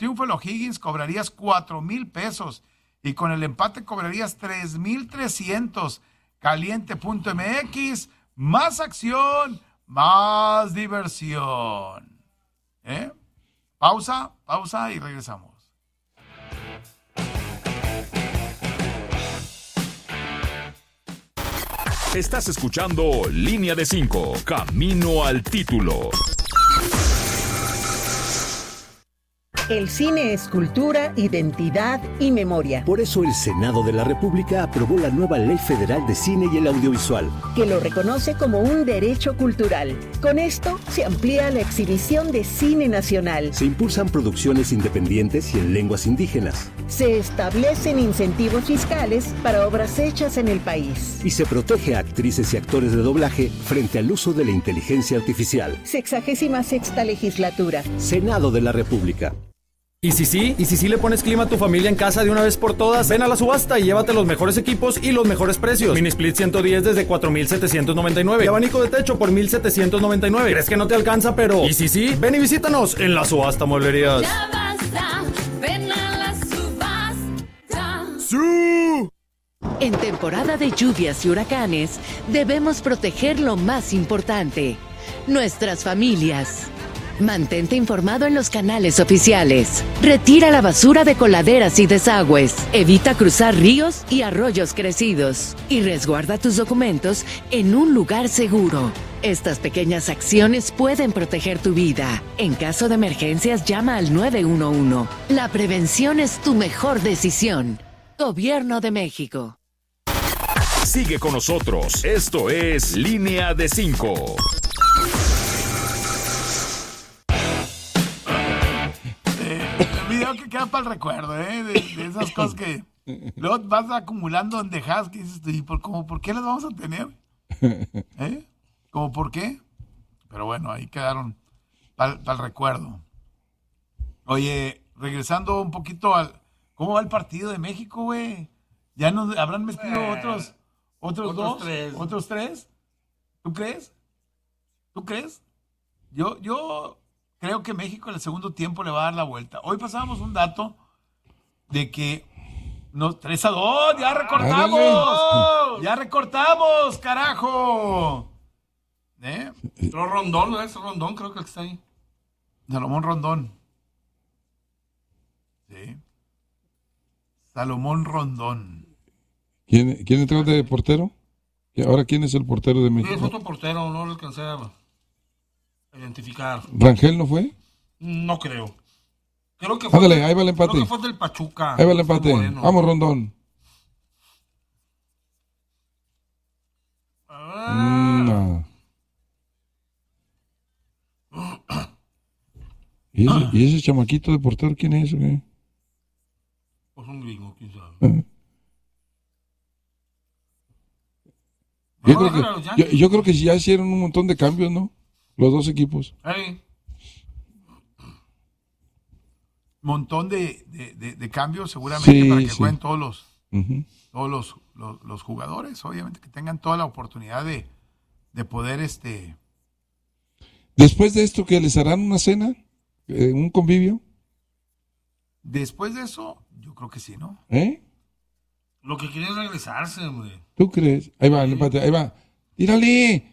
triunfo el O'Higgins cobrarías 4,000 pesos y con el empate cobrarías 3,300. Caliente.mx, más acción, más diversión. Pausa y regresamos. Estás escuchando Línea de 5, Camino al Título. El cine es cultura, identidad y memoria. Por eso el Senado de la República aprobó la nueva Ley Federal de Cine y el Audiovisual, que lo reconoce como un derecho cultural. Con esto se amplía la exhibición de cine nacional. Se impulsan producciones independientes y en lenguas indígenas. Se establecen incentivos fiscales para obras hechas en el país. Y se protege a actrices y actores de doblaje frente al uso de la inteligencia artificial. 66ª legislatura. Senado de la República. ¿Y si sí le pones clima a tu familia en casa de una vez por todas? Ven a la subasta y llévate los mejores equipos y los mejores precios. Mini Split 110 desde 4,799. Y abanico de techo por 1,799. ¿Crees que no te alcanza? Pero ¿y si sí? Ven y visítanos en la subasta Mueblerías. Ya basta, ven a la subasta. ¡Sí! En temporada de lluvias y huracanes, debemos proteger lo más importante: nuestras familias. Mantente informado en los canales oficiales. Retira la basura de coladeras y desagües. Evita cruzar ríos y arroyos crecidos. Y resguarda tus documentos en un lugar seguro. Estas pequeñas acciones pueden proteger tu vida. En caso de emergencias, llama al 911. La prevención es tu mejor decisión. Gobierno de México. Sigue con nosotros. Esto es Línea de 5. Video que queda para el recuerdo, de esas cosas que luego vas acumulando bandejadas que dices, ¿y por qué las vamos a tener? ¿Cómo por qué? Pero bueno, ahí quedaron para el recuerdo. Oye, regresando un poquito ¿cómo va el partido de México, güey? ¿Ya nos habrán metido otros dos? ¿Otros tres? ¿Tú crees? Yo creo que México en el segundo tiempo le va a dar la vuelta. Hoy pasábamos un dato de que 3-2, ya recortamos. Ya recortamos, carajo. Rondón, ¿no es Rondón? Creo que está ahí. Salomón Rondón. Sí. Salomón Rondón. ¿Quién entró de portero? ¿Ahora quién es el portero de México? Es otro portero, no lo alcancé a identificar. ¿Rangel no fue? No creo. Creo que fue. Ándale, ahí va el empate. Creo que fue del Pachuca. Ahí va el empate. Vamos, Rondón. No. ¿Y ese chamaquito de portero quién es? ¿Qué? Pues un gringo, quién sabe. Yo creo que ya hicieron un montón de cambios, ¿no? Los dos equipos. Montón de cambios seguramente para que jueguen todos los jugadores, obviamente que tengan toda la oportunidad de poder Después de esto, ¿que les harán una cena? ¿Un convivio? Después de eso, yo creo que sí, ¿no? Lo que quieren es regresarse, hombre. ¿Tú crees? Ahí va el empate, ahí va. ¡Tírale!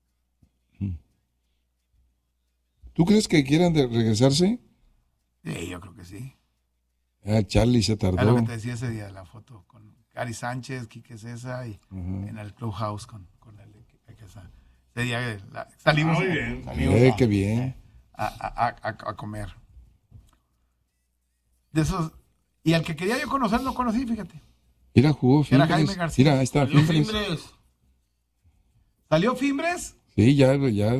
¿Tú crees que quieran regresarse? Sí, yo creo que sí. Charlie se tardó. Es lo que te decía ese día, la foto con Cari Sánchez, Quique César y en el Clubhouse con el ese día salimos. Muy bien. Salimos qué bien. A comer. De esos. Y al que quería yo conocer, no conocí, fíjate. Mira, jugó Fimbres. Era Jaime García. Mira, ahí está Fimbres. ¿Salió Fimbres? Sí, ya.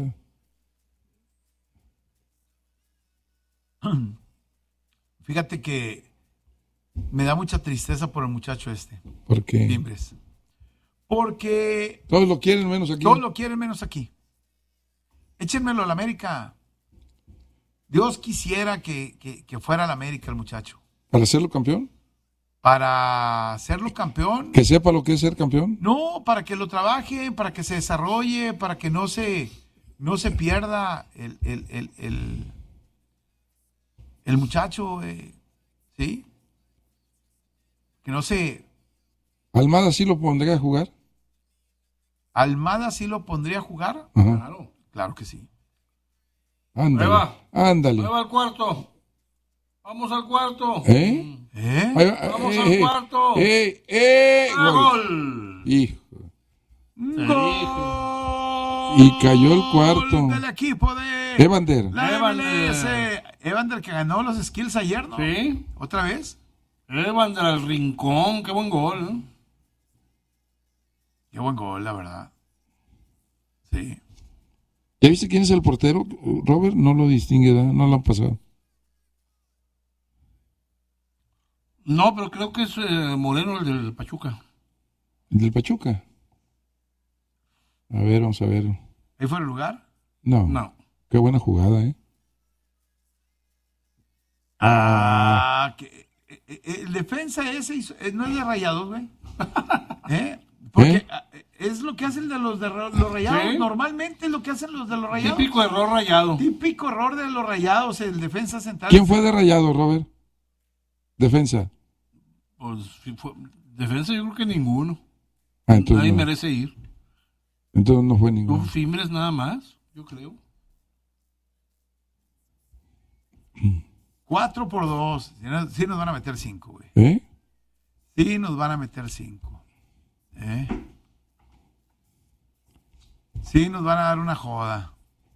Fíjate que me da mucha tristeza por el muchacho este. ¿Por qué? Fimbres. Porque... Todos lo quieren menos aquí. Todos lo quieren menos aquí. Échenmelo a la América. Dios quisiera que fuera a la América el muchacho. ¿Para hacerlo campeón? Para hacerlo campeón. ¿Que sepa lo que es ser campeón? No, para que lo trabaje, para que se desarrolle, para que no se pierda El muchacho, ¿sí? Que no sé. ¿Almada sí lo pondría a jugar? ¿Almada sí lo pondría a jugar? Ajá. Claro que sí. Ándale. Ándale. Ahí va al cuarto. Vamos al cuarto. ¿Eh? Vamos al cuarto. Gol. Hijo. ¡Gol! Y cayó el cuarto. Del equipo de Evander. la MLS. Evander que ganó los skills ayer, ¿no? Sí. ¿Otra vez? Evander al rincón. Qué buen gol. Qué buen gol, la verdad. Sí. ¿Ya viste quién es el portero? Robert no lo distingue, ¿verdad? No lo han pasado. No, pero creo que es Moreno el del Pachuca. ¿El del Pachuca? A ver, vamos a ver. ¿Ahí fuera el lugar? No. Qué buena jugada, ¿eh? Que el defensa ese no es de Rayados, güey. Porque es lo que hacen de los Rayados. ¿Sí? Normalmente es lo que hacen los de los Rayados. Típico error Rayado. Típico error de los Rayados, el defensa central. ¿Quién fue de Rayado, Robert? Defensa. Pues defensa yo creo que ninguno. Entonces Nadie no. merece ir. Entonces no fue ninguno. Fimbres nada más, yo creo. 4-2. Sí nos van a meter 5, güey. Sí nos van a meter 5. Sí nos van a dar una joda.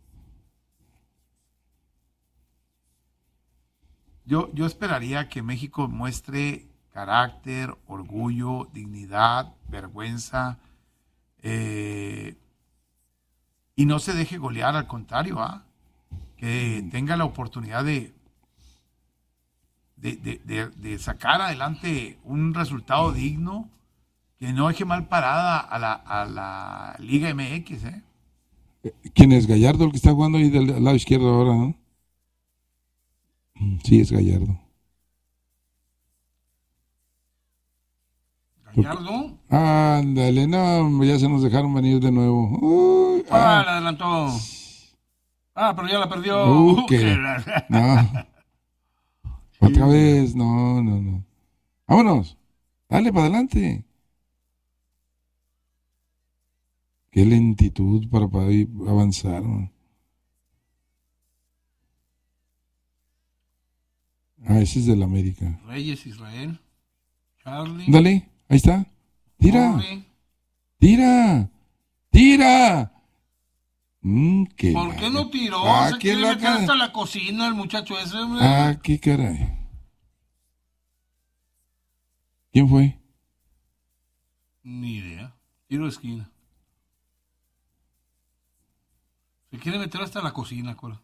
Yo esperaría que México muestre carácter, orgullo, dignidad, vergüenza, y no se deje golear, al contrario, que tenga la oportunidad de sacar adelante un resultado digno, que no deje mal parada a la Liga MX. ¿Quién es Gallardo, el que está jugando ahí del lado izquierdo ahora, no? Sí, es Gallardo. ¿Gallardo? Ándale, no, ya se nos dejaron venir de nuevo. Uy, le adelantó. Pero ya la perdió. No. Otra vez, no. Vámonos. Dale para adelante. Qué lentitud para poder avanzar, man. Ese es del América. Reyes, Israel. Charlie. Dale, ahí está. Tira. ¿Por qué no tiró? Se ¿quién quiere meter hasta la cocina el muchacho ese. Qué caray. ¿Quién fue? Ni idea. Tiro de esquina. Se quiere meter hasta la cocina, Cora.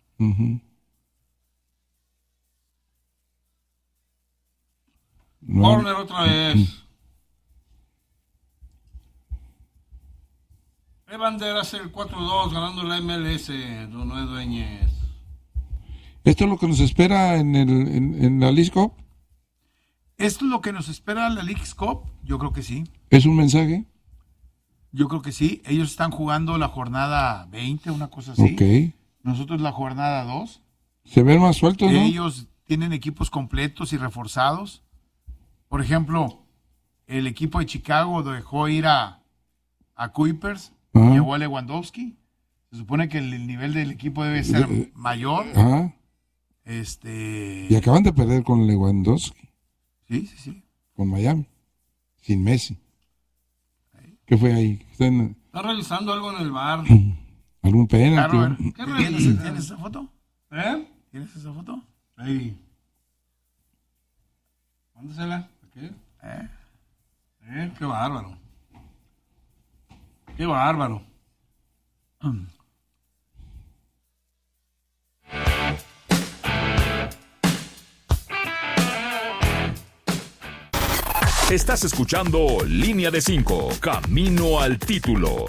Corner otra vez. Evander hace el 4-2 ganando la MLS, don Noé Dueñez. ¿Esto es lo que nos espera en la Leagues Cup? ¿Esto es lo que nos espera en la Leagues Cup? Yo creo que sí. ¿Es un mensaje? Yo creo que sí. Ellos están jugando la jornada 20, una cosa así. Ok. Nosotros la jornada 2. Se ven más sueltos, ¿no? Ellos tienen equipos completos y reforzados. Por ejemplo, el equipo de Chicago dejó ir a Kuipers, llevó a Lewandowski. Se supone que el nivel del equipo debe ser mayor. Y acaban de perder con Lewandowski. Sí. Con Miami. Sin Messi. ¿Qué fue ahí? Está revisando algo en el bar. ¿Algún penalti? ¿Tienes esa foto? ¿Tienes esa foto? Ahí. Mándasela. ¿Qué? Qué bárbaro. Qué bárbaro. Estás escuchando Línea de 5, Camino al Título.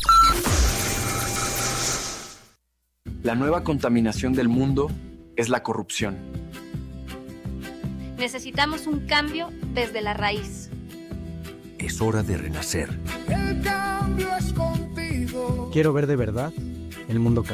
La nueva contaminación del mundo es la corrupción. Necesitamos un cambio desde la raíz. Es hora de renacer. El cambio es contigo. Quiero ver de verdad el mundo cambiar.